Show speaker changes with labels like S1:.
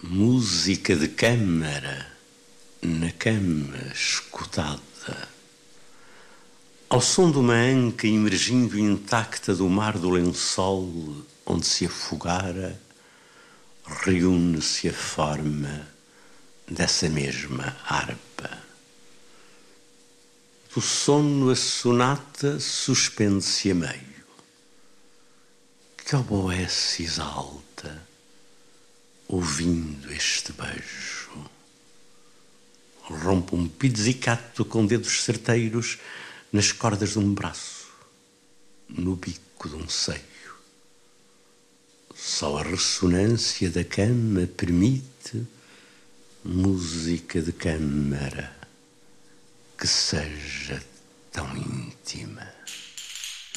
S1: Música de câmara na cama escutada, ao som de uma anca emergindo intacta do mar do lençol onde se afogara, reúne-se a forma dessa mesma harpa. Do sono a sonata suspende-se a meio, que oboé se exalta ouvindo este beijo. Rompe um pizzicato com dedos certeiros nas cordas de um braço, no bico de um seio. Só a ressonância da cama permite música de câmara que seja tão íntima.